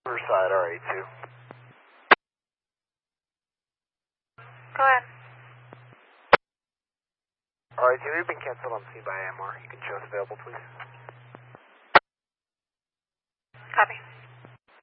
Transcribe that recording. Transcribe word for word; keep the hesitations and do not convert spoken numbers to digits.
Riverside R A two. Go ahead. R A two, we've been canceled on scene by A M R. You can show us available, please.